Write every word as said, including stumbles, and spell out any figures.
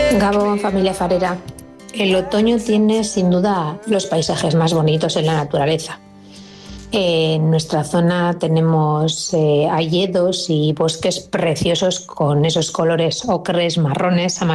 Gabón, familia farera. El otoño tiene sin duda los paisajes más bonitos en la naturaleza. En nuestra zona tenemos eh, hayedos y bosques preciosos con esos colores ocres, marrones, amarillos.